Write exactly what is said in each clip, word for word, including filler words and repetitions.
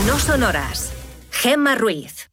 No Sonoras. Gemma Ruiz.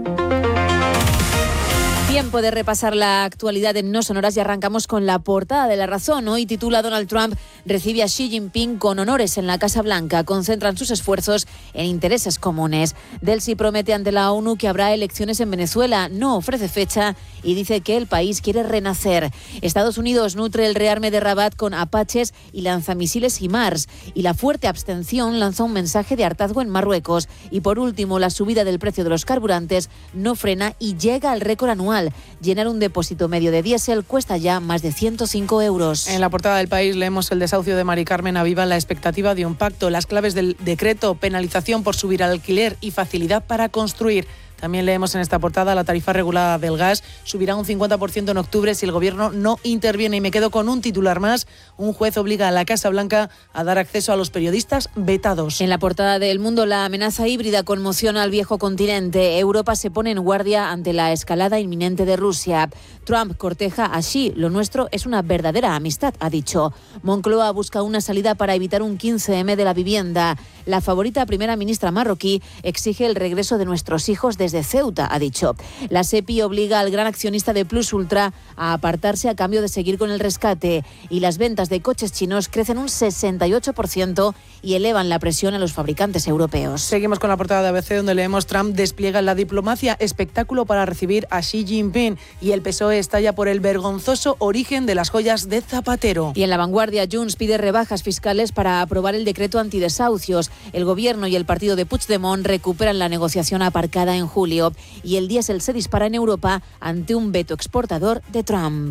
Tiempo de repasar la actualidad en No Sonoras y arrancamos con la portada de La Razón. Hoy titula Donald Trump recibe a Xi Jinping con honores en la Casa Blanca. Concentran sus esfuerzos en intereses comunes. Delcy promete ante la ONU que habrá elecciones en Venezuela. No ofrece fecha y dice que el país quiere renacer. Estados Unidos nutre el rearme de Rabat con Apaches y lanzamisiles HIMARS. Y la fuerte abstención lanza un mensaje de hartazgo en Marruecos. Y por último, la subida del precio de los carburantes no frena y llega al récord anual. Llenar un depósito medio de diésel cuesta ya más de ciento cinco euros. En la portada del País leemos el desahucio de Mari Carmen aviva la expectativa de un pacto. Las claves del decreto: penalización por subir al alquiler y facilidad para construir. También leemos en esta portada la tarifa regulada del gas subirá un cincuenta por ciento en octubre si el gobierno no interviene. Y me quedo con un titular más. Un juez obliga a la Casa Blanca a dar acceso a los periodistas vetados. En la portada de El Mundo, la amenaza híbrida conmociona al viejo continente. Europa se pone en guardia ante la escalada inminente de Rusia. Trump corteja a Xi. Lo nuestro es una verdadera amistad, ha dicho. Moncloa busca una salida para evitar un quince eme de la vivienda. La favorita primera ministra marroquí exige el regreso de nuestros hijos de de Ceuta, ha dicho. La SEPI obliga al gran accionista de Plus Ultra a apartarse a cambio de seguir con el rescate. Y las ventas de coches chinos crecen un sesenta y ocho por ciento y elevan la presión a los fabricantes europeos. Seguimos con la portada de A B C, donde leemos: Trump despliega la diplomacia, espectáculo para recibir a Xi Jinping. Y el P S O E estalla por el vergonzoso origen de las joyas de Zapatero. Y en La Vanguardia, Junts pide rebajas fiscales para aprobar el decreto antidesahucios. El gobierno y el partido de Puigdemont recuperan la negociación aparcada en julio. Y el diésel se dispara en Europa ante un veto exportador de Trump.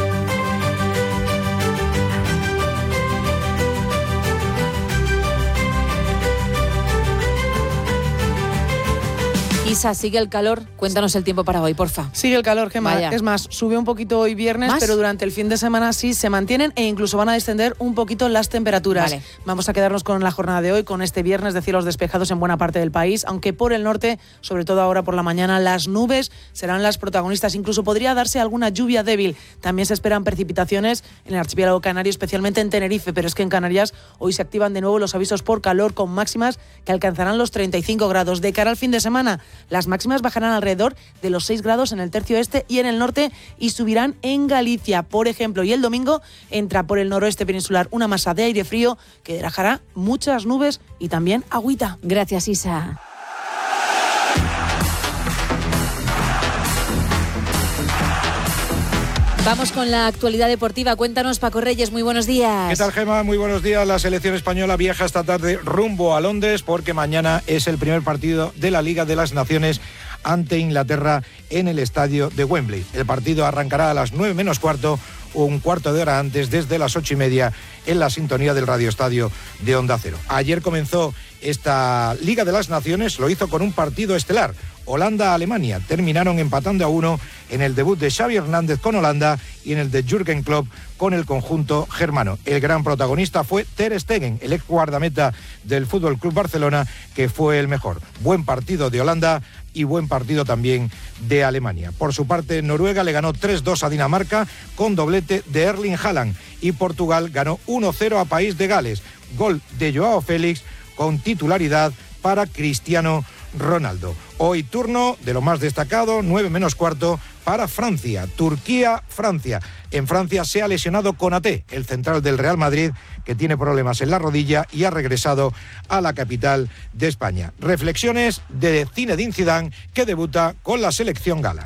Isa, sigue el calor. Cuéntanos el tiempo para hoy, porfa. Sigue el calor, Gemma. Vaya. Es más, sube un poquito hoy viernes, ¿más? Pero durante el fin de semana sí se mantienen e incluso van a descender un poquito las temperaturas. Vale. Vamos a quedarnos con la jornada de hoy, con este viernes de cielos despejados en buena parte del país, aunque por el norte, sobre todo ahora por la mañana, las nubes serán las protagonistas. Incluso podría darse alguna lluvia débil. También se esperan precipitaciones en el archipiélago canario, especialmente en Tenerife, pero es que en Canarias hoy se activan de nuevo los avisos por calor con máximas que alcanzarán los treinta y cinco grados. De cara al fin de semana, las máximas bajarán alrededor de los seis grados en el tercio este y en el norte y subirán en Galicia, por ejemplo. Y el domingo entra por el noroeste peninsular una masa de aire frío que dejará muchas nubes y también agüita. Gracias, Isa. Vamos con la actualidad deportiva. Cuéntanos, Paco Reyes, muy buenos días. ¿Qué tal, Gemma? Muy buenos días. La selección española viaja esta tarde rumbo a Londres porque mañana es el primer partido de la Liga de las Naciones ante Inglaterra en el estadio de Wembley. El partido arrancará a las nueve menos cuarto, un cuarto de hora antes, desde las ocho y media, en la sintonía del radioestadio de Onda Cero. Ayer comenzó esta Liga de las Naciones, lo hizo con un partido estelar. Holanda-Alemania terminaron empatando a uno en el debut de Xavi Hernández con Holanda y en el de Jürgen Klopp con el conjunto germano. El gran protagonista fue Ter Stegen, el ex guardameta del F C Barcelona, que fue el mejor. Buen partido de Holanda y buen partido también de Alemania. Por su parte, Noruega le ganó tres dos a Dinamarca con doblete de Erling Haaland y Portugal ganó uno cero a País de Gales. Gol de Joao Félix con titularidad para Cristiano Ronaldo. Hoy turno de lo más destacado, nueve menos cuarto, para Francia. Turquía-Francia. En Francia se ha lesionado Konaté, el central del Real Madrid, que tiene problemas en la rodilla y ha regresado a la capital de España. Reflexiones de Zinedine Zidane, que debuta con la selección gala.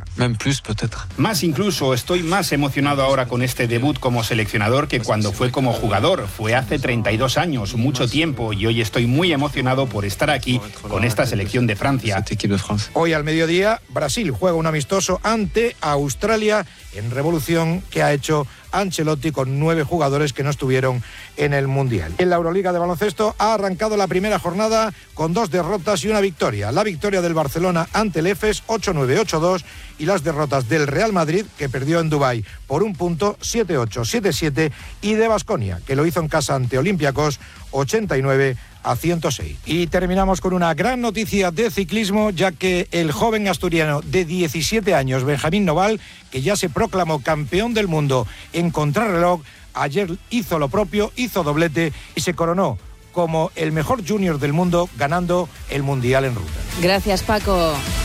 Más incluso, estoy más emocionado ahora con este debut como seleccionador que cuando fue como jugador. Fue hace treinta y dos años, mucho tiempo, y hoy estoy muy emocionado por estar aquí con esta selección de Francia. Hoy al mediodía, Brasil juega un amistoso ante Australia en revolución que ha hecho Ancelotti con nueve jugadores que no estuvieron en el Mundial. En la Euroliga de baloncesto ha arrancado la primera jornada con dos derrotas y una victoria. La victoria del Barcelona ante el Efes ocho nueve ocho dos y las derrotas del Real Madrid, que perdió en Dubái por un punto siete ocho siete siete, y de Baskonia, que lo hizo en casa ante Olympiacos ochenta y nueve a ciento seis. Y terminamos con una gran noticia de ciclismo, ya que el joven asturiano de diecisiete años, Benjamín Noval, que ya se proclamó campeón del mundo en contrarreloj, ayer hizo lo propio, hizo doblete y se coronó como el mejor junior del mundo ganando el Mundial en ruta. Gracias, Paco.